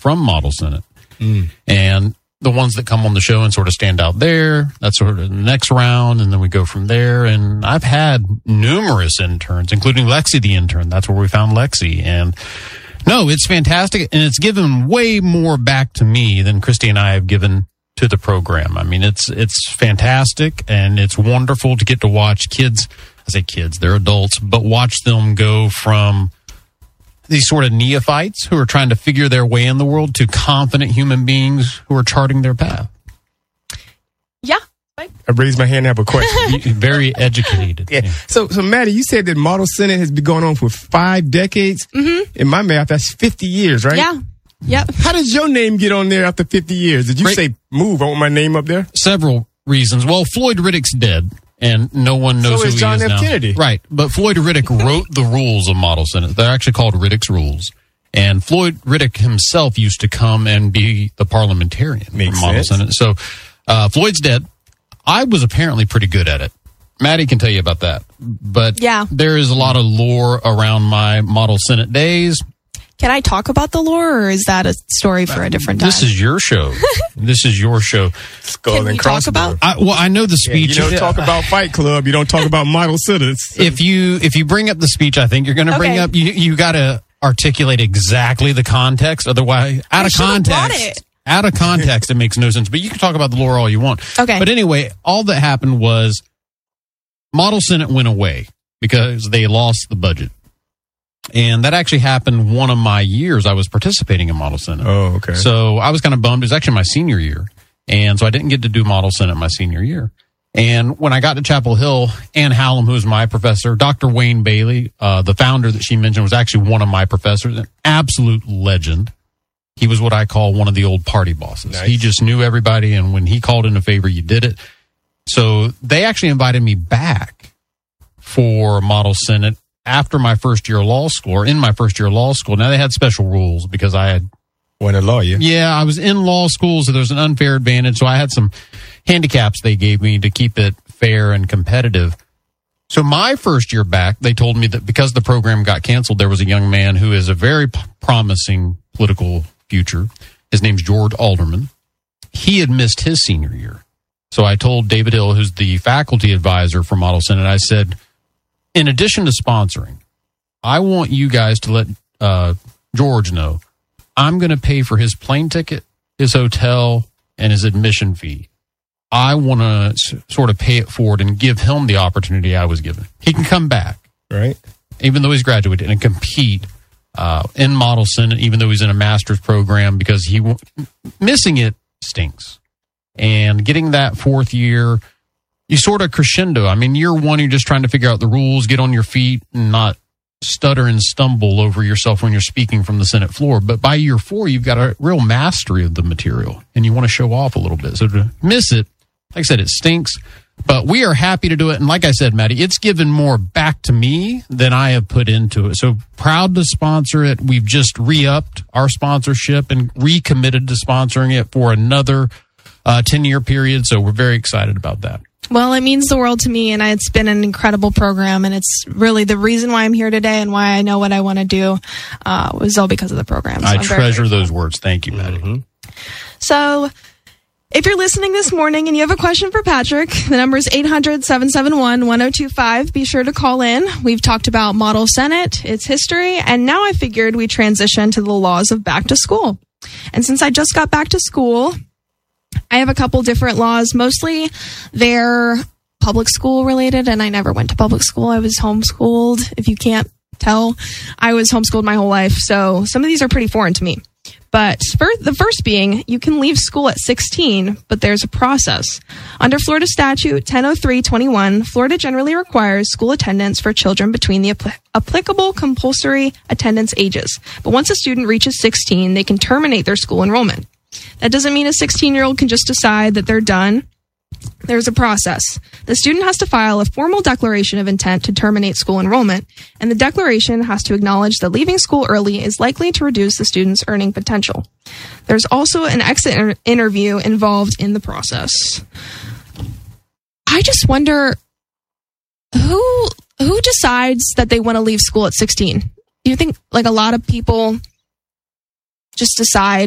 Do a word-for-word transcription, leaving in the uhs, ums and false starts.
from Model Senate. Mm. And the ones that come on the show and sort of stand out there, that's sort of the next round, and then we go from there. And I've had numerous interns, including Lexi the intern. That's where we found Lexi. And no, it's fantastic, and it's given way more back to me than Christy and I have given to the program. I mean, it's it's fantastic, and it's wonderful to get to watch kids, I say kids, they're adults, but watch them go from these sort of neophytes who are trying to figure their way in the world to confident human beings who are charting their path. Yeah. I raised my hand and have a question. Very educated. Yeah. yeah. So, so Maddie, you said that Model Senate has been going on for five decades. Mm-hmm. In my math, that's fifty years, right? Yeah. Yep. How does your name get on there after fifty years? Did you Great. say, move, I want my name up there? Several reasons. Well, Floyd Riddick's dead, and no one knows So who is he John is F. now. Kennedy. Right. But Floyd Riddick wrote the rules of Model Senate. They're actually called Riddick's Rules. And Floyd Riddick himself used to come and be the parliamentarian Makes for Model sense. Senate. So uh, Floyd's dead. I was apparently pretty good at it. Maddie can tell you about that. But Yeah. there is a lot of lore around my Model Senate days. Can I talk about the lore, or is that a story for a different time? This is your show. This is your show. Skull Can and we talk crossbones. about- I, well, I know the Yeah, speech. you don't talk about Fight Club. You don't talk about Model Senate. if you if you bring up the speech, I think you're going to bring Okay. up. You you got to articulate exactly the context. Otherwise, out I of should've brought context, it. out of context, it makes no sense. But you can talk about the lore all you want. Okay. But anyway, all that happened was Model Senate went away because they lost the budget, and that actually happened one of my years I was participating in Model Senate. Oh, okay. So I was kind of bummed. It was actually my senior year. And so I didn't get to do Model Senate my senior year. And when I got to Chapel Hill, Ann Hallam, who was my professor, Doctor Wayne Bailey, uh, the founder that she mentioned, was actually one of my professors, an absolute legend. He was what I call one of the old party bosses. Nice. He just knew everybody, and when he called in a favor, you did it. So they actually invited me back for Model Senate after my first year of law school, or in my first year of law school. Now, they had special rules because I had When a lawyer. yeah, I was in law school, so there's an unfair advantage. So I had some handicaps they gave me to keep it fair and competitive. So my first year back, they told me that because the program got canceled, there was a young man who is a very p- promising political future. His name's George Alderman. He had missed his senior year. So I told David Hill, who's the faculty advisor for Model Senate, I said, in addition to sponsoring, I want you guys to let uh, George know I'm going to pay for his plane ticket, his hotel, and his admission fee. I want to s- sort of pay it forward and give him the opportunity I was given. He can come back, Right? even though he's graduated, and compete uh, in Model Senate, even though he's in a master's program, because he w- missing it stinks. And getting that fourth year, you sort of crescendo. I mean, year one, you're just trying to figure out the rules, get on your feet, and not stutter and stumble over yourself when you're speaking from the Senate floor. But by year four, you've got a real mastery of the material, and you want to show off a little bit. So to miss it, like I said, it stinks. But we are happy to do it. And like I said, Maddie, it's given more back to me than I have put into it. So proud to sponsor it. We've just re-upped our sponsorship and recommitted to sponsoring it for another uh, ten-year period. So we're very excited about that. Well, it means the world to me, and it's been an incredible program, and it's really the reason why I'm here today and why I know what I want to do uh, was all because of the program. So I I'm very treasure grateful. those words. Thank you, Maddie. Mm-hmm. So if you're listening this morning and you have a question for Patrick, the number is eight hundred, seven seven one, one oh two five. Be sure to call in. We've talked about Model Senate, its history, and now I figured we transition to the laws of back to school. And since I just got back to school, I have a couple different laws. Mostly they're public school related, and I never went to public school. I was homeschooled. If you can't tell, I was homeschooled my whole life. So some of these are pretty foreign to me. But for the first being, you can leave school at sixteen, but there's a process. Under Florida Statute ten oh three twenty-one, Florida generally requires school attendance for children between the apl- applicable compulsory attendance ages. But once a student reaches sixteen, they can terminate their school enrollment. That doesn't mean a sixteen-year-old can just decide that they're done. There's a process. The student has to file a formal declaration of intent to terminate school enrollment, and the declaration has to acknowledge that leaving school early is likely to reduce the student's earning potential. There's also an exit inter- interview involved in the process. I just wonder who who decides that they want to leave school at sixteen? Do you think like a lot of people just decide